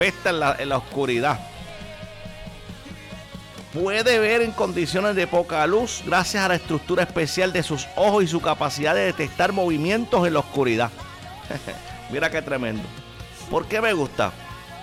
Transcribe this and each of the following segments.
Está en la oscuridad. Puede ver en condiciones de poca luz gracias a la estructura especial de sus ojos y su capacidad de detectar movimientos en la oscuridad. Mira qué tremendo. ¿Por qué me gusta?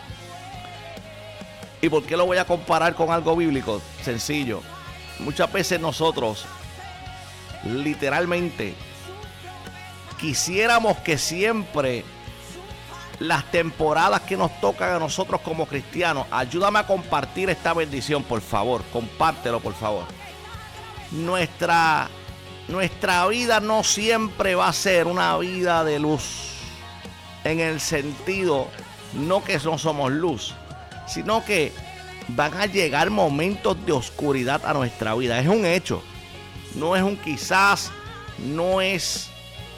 ¿Y por qué lo voy a comparar con algo bíblico? Sencillo. Muchas veces nosotros, literalmente, quisiéramos que siempre las temporadas que nos tocan a nosotros como cristianos, ayúdame a compartir esta bendición, por favor, compártelo, por favor. Nuestra vida no siempre va a ser una vida de luz, en el sentido, no que no somos luz, sino que van a llegar momentos de oscuridad a nuestra vida. Es un hecho, no es un quizás, no es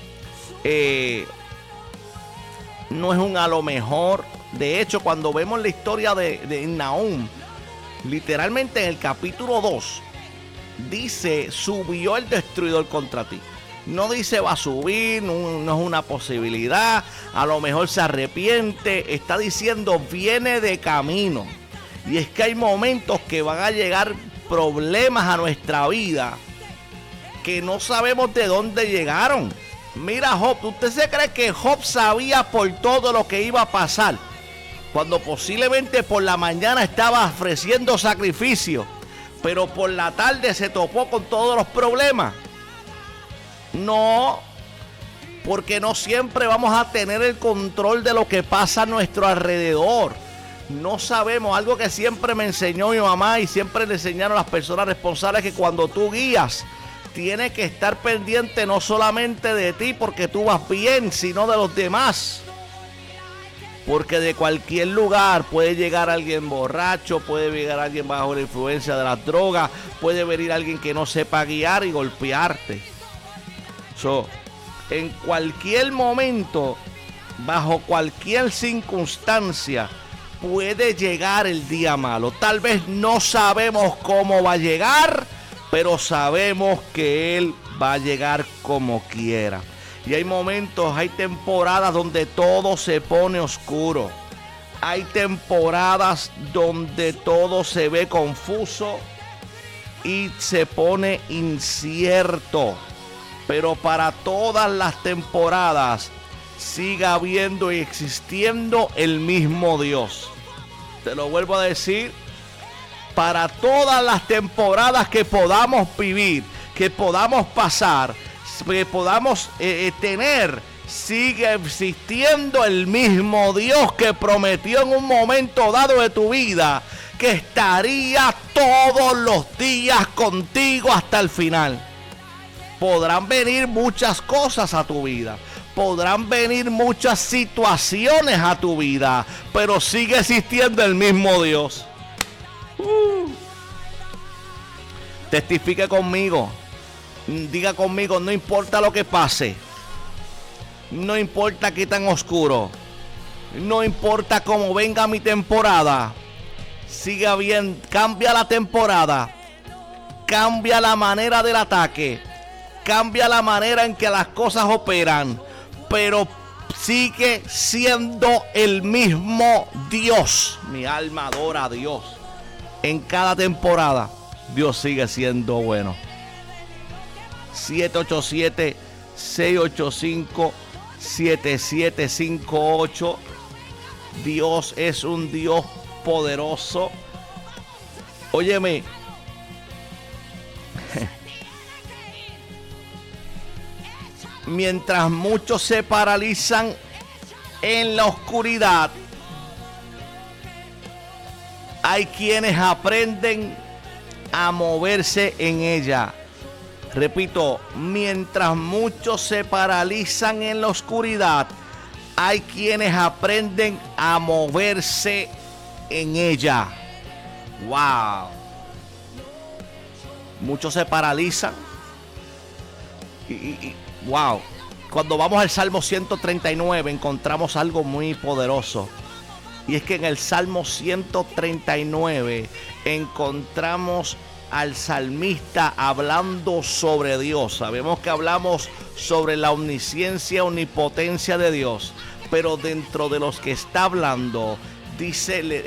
un a lo mejor. De hecho, cuando vemos la historia de Nahum, literalmente en el capítulo 2, dice, subió el destruidor contra ti. No dice va a subir, no es una posibilidad, a lo mejor se arrepiente. Está diciendo viene de camino. Y es que hay momentos que van a llegar problemas a nuestra vida que no sabemos de dónde llegaron. Mira Job, ¿usted se cree que Job sabía por todo lo que iba a pasar? Cuando posiblemente por la mañana estaba ofreciendo sacrificio, pero por la tarde se topó con todos los problemas. No, porque no siempre vamos a tener el control de lo que pasa a nuestro alrededor. No sabemos, algo que siempre me enseñó mi mamá y siempre le enseñaron a las personas responsables, que cuando tú guías, tienes que estar pendiente no solamente de ti porque tú vas bien, sino de los demás. Porque de cualquier lugar puede llegar alguien borracho, puede llegar alguien bajo la influencia de las drogas, puede venir alguien que no sepa guiar y golpearte. En cualquier momento, bajo cualquier circunstancia, puede llegar el día malo. Tal vez no sabemos cómo va a llegar, pero sabemos que Él va a llegar como quiera. Y hay momentos, hay temporadas donde todo se pone oscuro. Hay temporadas donde todo se ve confuso y se pone incierto. Pero para todas las temporadas sigue habiendo y existiendo el mismo Dios. Te lo vuelvo a decir. Para todas las temporadas que podamos vivir, que podamos pasar, que podamos tener, sigue existiendo el mismo Dios que prometió en un momento dado de tu vida que estaría todos los días contigo hasta el final. Podrán venir muchas cosas a tu vida, podrán venir muchas situaciones a tu vida, pero sigue existiendo el mismo Dios. Testifique conmigo, diga conmigo, no importa lo que pase, no importa qué tan oscuro, no importa cómo venga mi temporada, siga bien, cambia la temporada, cambia la manera del ataque, cambia la manera en que las cosas operan, pero sigue siendo el mismo Dios. Mi alma adora a Dios. En cada temporada Dios sigue siendo bueno. 787-685-7758. Dios es un Dios poderoso. Óyeme, mientras muchos se paralizan en la oscuridad, hay quienes aprenden a moverse en ella. Repito, mientras muchos se paralizan en la oscuridad, hay quienes aprenden a moverse en ella. Wow. Muchos se paralizan. Wow. Cuando vamos al Salmo 139 encontramos algo muy poderoso. Y es que en el Salmo 139 encontramos al salmista hablando sobre Dios. Sabemos que hablamos sobre la omnisciencia, omnipotencia de Dios. Pero dentro de los que está hablando, dice,